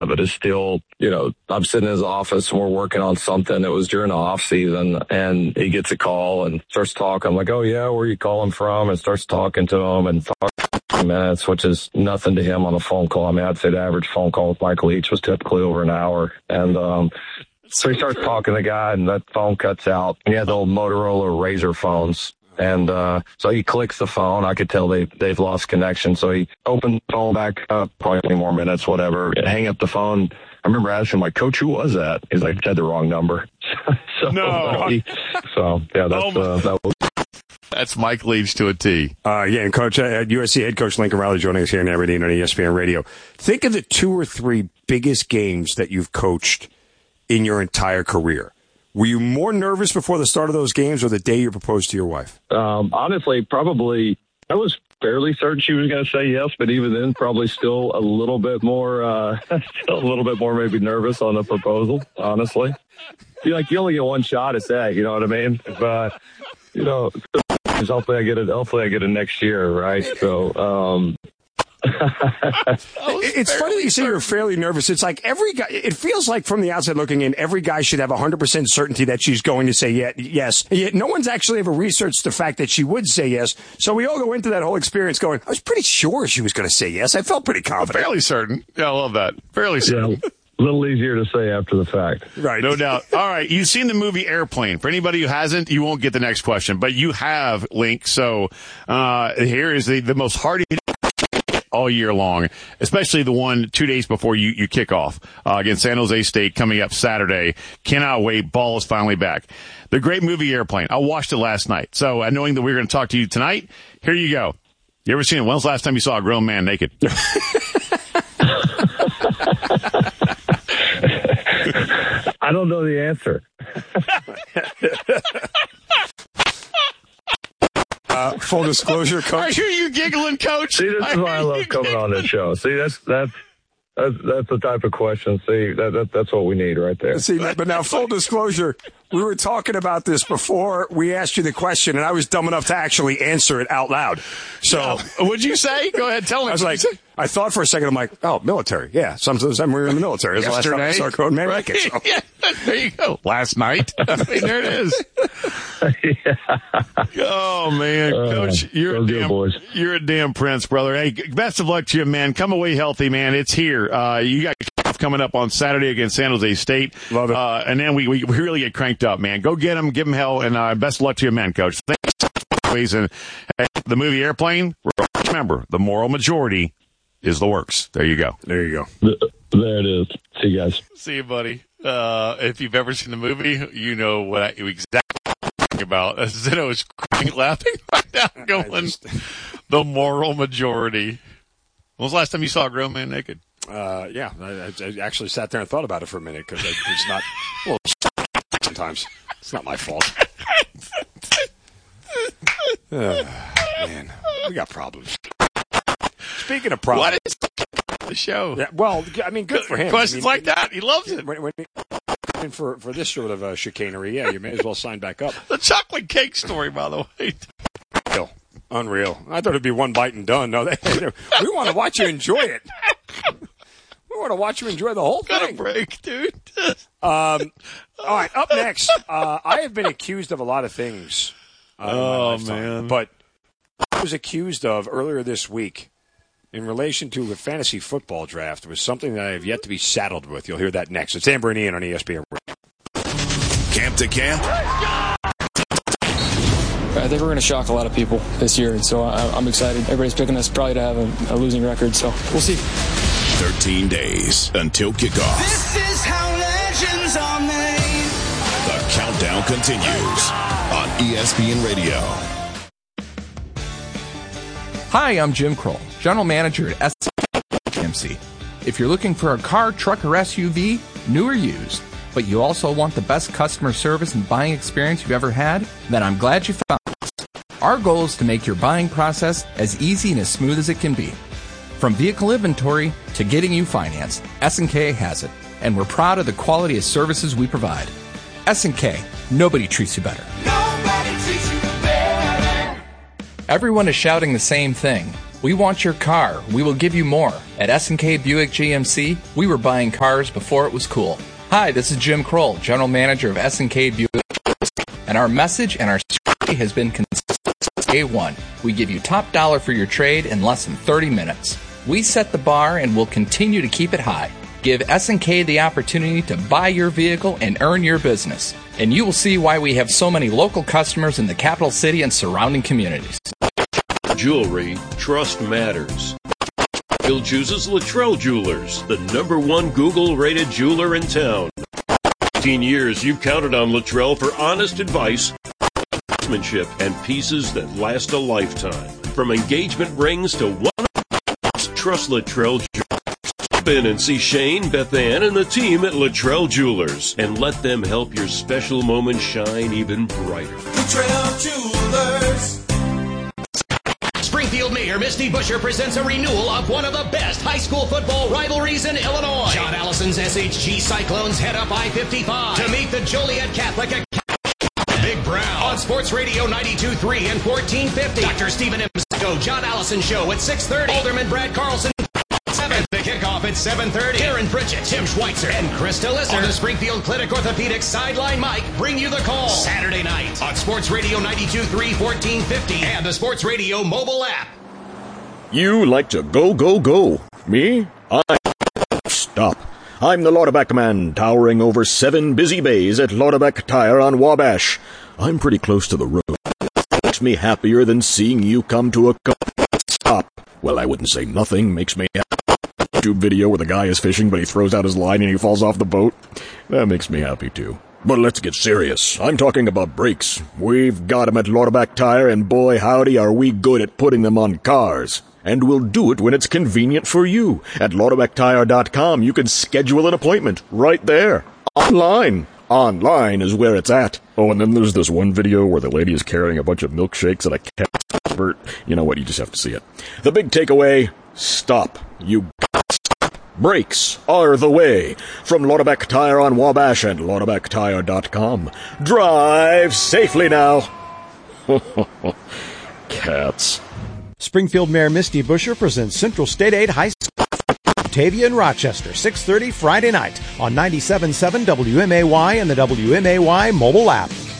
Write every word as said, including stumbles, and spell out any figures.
but it's still, you know, I'm sitting in his office and we're working on something. It was during the off season and he gets a call and starts talking. I'm like, oh yeah, where are you calling from? And starts talking to him and talking minutes, which is nothing to him on a phone call. I mean, I'd say the average phone call with Michael Leach was typically over an hour. And, um, so he starts talking to the guy and that phone cuts out. He had the old Motorola Razor phones. And, uh, so he clicks the phone. I could tell they, they've lost connection. So he opened the phone back up, probably twenty more minutes, whatever, hang up the phone. I remember asking him, like, Coach, who was that? He's like, said the wrong number. so, no. He, so, yeah, that's, oh uh, that was. That's Mike Leach to a T. Uh, yeah, and Coach, uh, U S C head coach Lincoln Riley joining us here in Aberdeen on E S P N Radio. Think of the two or three biggest games that you've coached in your entire career. Were you more nervous before the start of those games or the day you proposed to your wife? Um, honestly, probably I was fairly certain she was going to say yes, but even then, probably still a little bit more, uh, still a little bit more maybe nervous on the proposal, honestly. You like, you only get one shot at that, you know what I mean? But, you know, hopefully I get it, hopefully I get it next year, right? So, um, it's funny that you say you're fairly nervous. It's like every guy, it feels like from the outside looking in, every guy should have one hundred percent certainty that she's going to say yeah, yes. Yet no one's actually ever researched the fact that she would say yes. So we all go into that whole experience going, I was pretty sure she was going to say yes. I felt pretty confident. Fairly certain. Yeah, I love that. Fairly certain. Yeah. A little easier to say after the fact. Right. No doubt. All right. You've seen the movie Airplane. For anybody who hasn't, you won't get the next question, but you have, Link. So uh, here is the, the most hard all year long, especially the one two days before you, you kick off uh, against San Jose State coming up Saturday. Cannot wait. Ball is finally back. The great movie Airplane. I watched it last night. So uh, knowing that we we're going to talk to you tonight, here you go. You ever seen it? When's the last time you saw a grown man naked? I don't know the answer. Uh, full disclosure, Coach. Are you giggling, Coach? See, this is why I love coming on this show. See, that's that's that's, that's the type of question. See, that, that that's what we need right there. See, but now full disclosure, we were talking about this before we asked you the question, and I was dumb enough to actually answer it out loud. So, yeah. What'd you say? Go ahead, tell me. I was like, I thought for a second, I'm like, oh, military. Yeah, sometimes we were in the military. It was the last time I saw Code Man right. so. Yeah, there you go. Last night. I mean, there it is. yeah. Oh, man. Uh, Coach, you're a, damn, boys. you're a damn prince, brother. Hey, best of luck to you, man. Come away healthy, man. It's here. Uh, you got coming up on Saturday against San Jose State. Love it. Uh, and then we, we, we really get cranked up, man. Go get them, give them hell, and uh, best of luck to you, man, Coach. Thanks. And hey, the movie Airplane, remember, the moral majority is the works. There you go. There you go. There it is. See you guys. See you, buddy. Uh, if you've ever seen the movie, you know what I exactly talking about. Zeno is crying, laughing right now, going, just... the moral majority. When was the last time you saw a grown man naked? Uh, yeah, I, I actually sat there and thought about it for a minute because it's not, well, sometimes it's not my fault. uh, man, we got problems. Speaking of problems. What is the show? Yeah, well, I mean, good for him. Questions I mean, like that. He loves it. When, when, for, for this sort of uh, chicanery, yeah, you may as well sign back up. The chocolate cake story, by the way. Unreal. Unreal. I thought it'd be one bite and done. No, they, we want to watch you enjoy it. We want to watch you enjoy the whole thing. Got a break, dude. um, all right, up next, uh, I have been accused of a lot of things. Uh, oh, man. But I was accused of earlier this week in relation to a fantasy football draft was something that I have yet to be saddled with. You'll hear that next. It's Amber and Ian on E S P N. Camp to camp. I think we're going to shock a lot of people this year, and so I, I'm excited. Everybody's picking us probably to have a, a losing record, so we'll see. thirteen days until kickoff. This is how legends are made. The countdown continues on E S P N Radio. Hi, I'm Jim Kroll, General Manager at S M C. If you're looking for a car, truck, or S U V, new or used, but you also want the best customer service and buying experience you've ever had, then I'm glad you found us. Our goal is to make your buying process as easy and as smooth as it can be. From vehicle inventory to getting you financed, S and K has it, and we're proud of the quality of services we provide. S and K, nobody treats you better. Nobody treats you better. Everyone is shouting the same thing. We want your car. We will give you more. At S and K Buick G M C, we were buying cars before it was cool. Hi, this is Jim Kroll, General Manager of S and K Buick, and our message and our strategy has been consistent since day one. We give you top dollar for your trade in less than thirty minutes. We set the bar and will continue to keep it high. Give S and K the opportunity to buy your vehicle and earn your business. And you will see why we have so many local customers in the capital city and surrounding communities. Jewelry, trust matters. Bill chooses Luttrell Jewelers, the number one Google-rated jeweler in town. fifteen years you've counted on Luttrell for honest advice, craftsmanship, and pieces that last a lifetime. From engagement rings to one, trust Luttrell Jewelers. Stop in and see Shane, Beth Ann, and the team at Luttrell Jewelers, and let them help your special moment shine even brighter. Luttrell Jewelers. Springfield Mayor Misty Buscher presents a renewal of one of the best high school football rivalries in Illinois. John Allison's S H G Cyclones head up I fifty-five to meet the Joliet Catholic Academy. Big Brown on Sports Radio ninety-two point three and fourteen fifty. Doctor Stephen Emsco, John Allison Show at six thirty. Alderman Brad Carlson. seven. The kickoff at seven thirty. Karen Pritchett, Tim Schweitzer, and Krista Lister on the Springfield Clinic Orthopedics Sideline Mike bring you the call. Saturday night on Sports Radio ninety-two point three, fourteen fifty, and the Sports Radio mobile app. You like to go, go, go. Me? I... Stop. I'm the Lauterbach man, towering over seven busy bays at Lauterbach Tire on Wabash. I'm pretty close to the road. It makes me happier than seeing you come to a... Co- Stop. Well, I wouldn't say nothing makes me happy. YouTube video where the guy is fishing, but he throws out his line and he falls off the boat. That makes me happy, too. But let's get serious. I'm talking about brakes. We've got them at Lauterbach Tire, and boy, howdy, are we good at putting them on cars. And we'll do it when it's convenient for you. At Lauterbach Tire dot com, you can schedule an appointment right there. Online. Online is where it's at. Oh, and then there's this one video where the lady is carrying a bunch of milkshakes and a cat. You know what? You just have to see it. The big takeaway, stop. You got to stop. Brakes are the way. From Lauterbach Tire on Wabash and Lauterbach Tire dot com. Drive safely now. Cats. Springfield Mayor Misty Buscher presents Central State eight High School, Batavia and Rochester, six thirty Friday night on ninety-seven point seven W M A Y and the W M A Y mobile app.